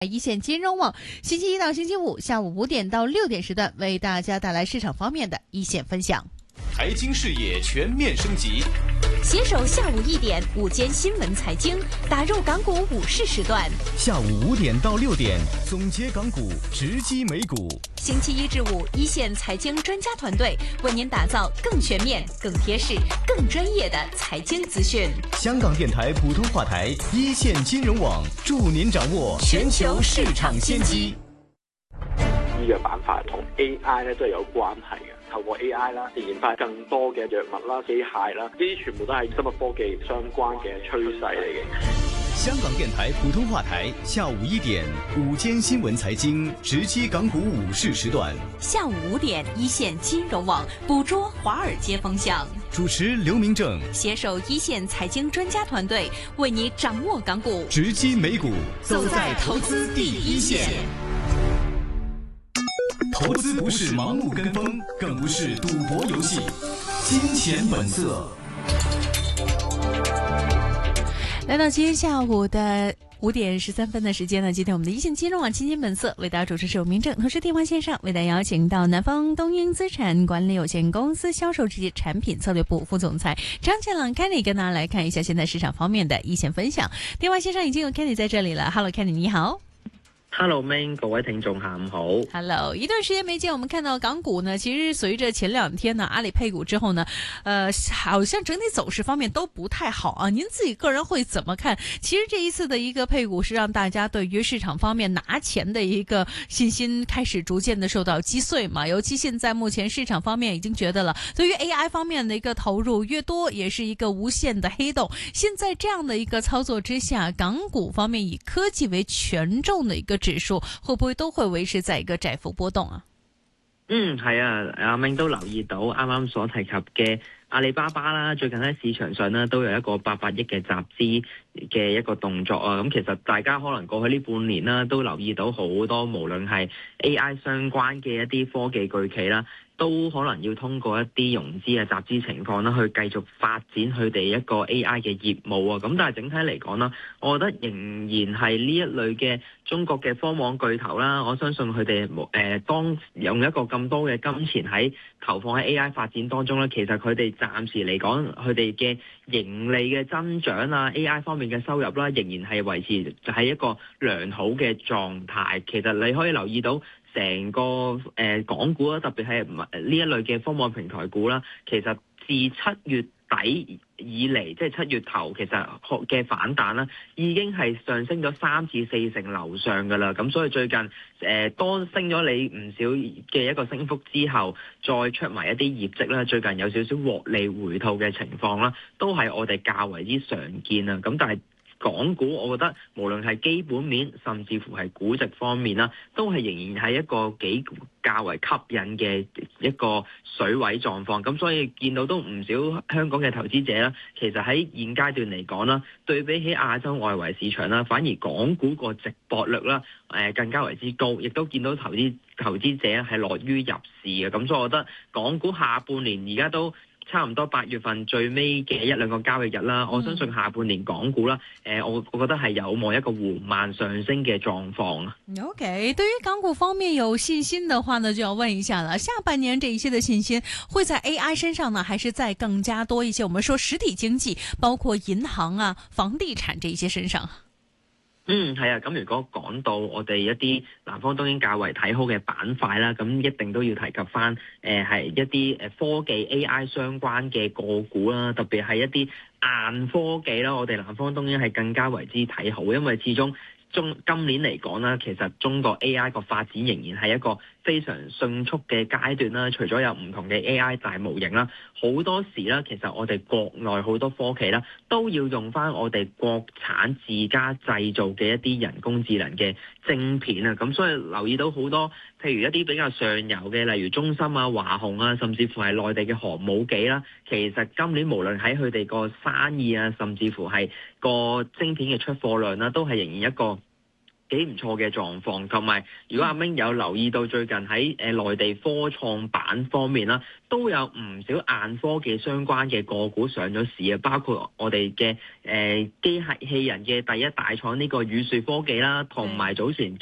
一线金融网星期一到星期五下午5点到6点时段，为大家带来市场方面的一线分享。 财经视野全面升级， 携手下午1点午间新闻财经，打入港股午市时段。 下午5点到6点，总结港股，直击美股。 星期一至五，一线财经专家团队为您打造更全面、更贴市、更专业的财经资讯。 香港电台普通话台一线金融网，助您掌握全球市場先機。 醫藥板塊同 AI 咧都係有關係嘅，透過 AI 啦，研發更多嘅藥物啦、機械啦，呢啲全部都係生物科技相關嘅趨勢嚟嘅。 香港電台普通話台下午1點午間新聞財經，直擊港股午市時段。 下午5點，一線金融網捕捉華爾街風向。 主持劉明正， 攜手一線財經專家團隊，為你掌握港股， 直擊美股， 走在投資第一線。 投資不是盲目跟風，更不是賭博遊戲。金錢本色。 來到今天下午的5點13分的時間呢，今天我們的一線金融網金錢本色為大家主持是有明正，同時電話線上為大家邀請到南方東英資產管理有限公司銷售及產品策略部副總裁張建朗 Kenny 跟大家來看一下現在市場方面的一線分享。電話線上已經有 Kenny 在這裡了 ，Hello Kenny 你好。 Hello Ming， 各位聽眾下午好。 Hello， 一段時間沒見，我們看到港股呢，其實隨着前2天呢阿里配股之後呢，好像整體走勢方面都不太好啊。您自己個人會怎麼看？其實這一次的一個配股是讓大家對於市場方面拿錢的一個信心開始逐漸的受到擊碎嘛。尤其現在目前市場方面已經覺得了，對於 AI 方面的一個投入越多，也是一個無限的黑洞。現在這樣的一個操作之下，港股方面以科技為權重的一個指數會不會都會維持在一個窄幅波動啊？ 係啊，阿明都留意到啱啱所提及嘅阿里巴巴啦，最近喺市場上呢都有一個800億嘅集資嘅一個動作啊。咁其實大家可能過去呢半年啦，都留意到好多無論係 AI 相關嘅一啲科技巨企啦，都可能要通過一啲融資啊、集資情況啦，去繼續發展佢哋一個 AI 嘅業務啊。咁但係整體嚟講啦，我覺得仍然係呢一類嘅中國嘅科網巨頭啦，我相信佢哋當用一個咁多嘅金錢喺投放喺 AI 發展當中咧，其實佢哋暫時嚟講，佢哋嘅盈利嘅增長啊 ，AI 方面嘅收入啦，仍然係維持就係一個良好嘅狀態。其實你可以留意到成個港股啦，特別係呢一類嘅科網平台股啦，其實自7月底以嚟，即係7月頭，其實嘅反彈啦，已經係上升咗3至4成樓上㗎啦。咁所以最近多升咗你唔少嘅一個升幅之後，再出埋一啲業績啦，最近有少少獲利回吐嘅情況啦，都係我哋較為之常見啊。咁但係港股，我覺得無論係基本面，甚至乎係估值方面啦，都係仍然係一個幾較為吸引嘅一個水位狀況。咁所以見到都唔少香港嘅投資者啦，其實喺現階段嚟講啦，對比起亞洲外圍市場啦，反而港股個值博率啦，更加為之高，亦都見到投資者係樂於入市嘅。咁所以我覺得港股下半年而家都差唔多8月份最尾嘅1-2個交易日啦，我相信下半年港股啦，我覺得係有望一個緩慢上升嘅狀況啊。 OK， 對於港股方面有信心的話呢，就要問一下了，下半年這一些的信心會在 AI 身上呢，還是在更加多一些？我們說實體經濟，包括銀行啊、房地產這一些身上。 係啊，咁如果講到我哋一啲南方東英較為睇好嘅板塊啦，咁一定都要提及翻係一啲科技 AI 相關嘅個股啦，特別係一啲硬科技啦，我哋南方東英係更加為之睇好，因為始終今年嚟講啦，其實中國 AI 個發展仍然係一個非常迅速嘅階段啦。除咗有唔同嘅 AI 大模型啦，好多時啦，其實我哋國內好多科技啦，都要用翻我哋國產自家製造嘅一啲人工智能嘅晶片啊。咁所以留意到好多，譬如一啲比較上游嘅，例如中芯啊、華虹啊，甚至乎係內地嘅航母機啦，其實今年無論喺佢哋個生意啊，甚至乎係個晶片嘅出貨量啦，都係仍然一個幾唔錯嘅狀況，同埋如果阿明有留意到最近喺內地科創板方面啦，都有唔少硬科技相關嘅個股上咗市啊，包括我哋嘅機械人嘅第一大廠呢個宇樹科技啦，同埋早前